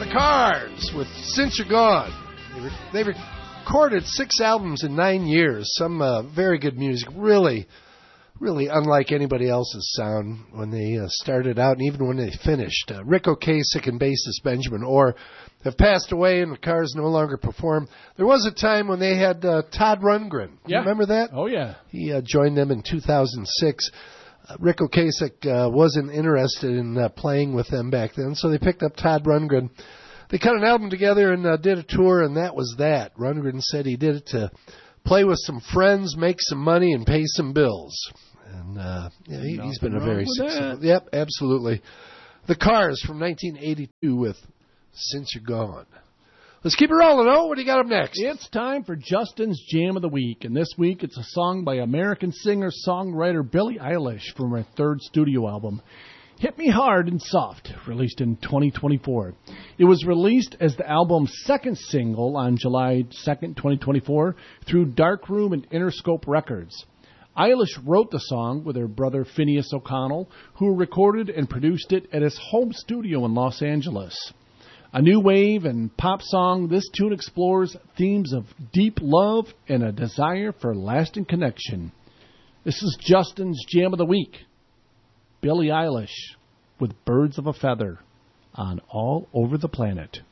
The Cars with Since You're Gone. They recorded 6 albums in 9 years. Some very good music. Really unlike anybody else's sound when they started out and even when they finished. Ric Ocasek and bassist Benjamin Orr have passed away and the Cars no longer perform. There was a time when they had Todd Rundgren. Yeah. You remember that? Oh, yeah. He joined them in 2006. Ric Ocasek wasn't interested in playing with them back then, so they picked up Todd Rundgren. They cut an album together and did a tour, and that was that. Rundgren said he did it to play with some friends, make some money, and pay some bills. And he's been a very successful. Yep, absolutely. The Cars from 1982 with Since You're Gone. Let's keep it rolling. What do you got up next? It's time for Justin's Jam of the Week, and this week it's a song by American singer-songwriter Billie Eilish from her 3rd studio album, Hit Me Hard and Soft, released in 2024. It was released as the album's 2nd single on July 2nd, 2024, through Darkroom and Interscope Records. Eilish wrote the song with her brother Phineas O'Connell, who recorded and produced it at his home studio in Los Angeles. A new wave and pop song, this tune explores themes of deep love and a desire for lasting connection. This is Justin's Jam of the Week. Billie Eilish with Birds of a Feather on All Over the Planet.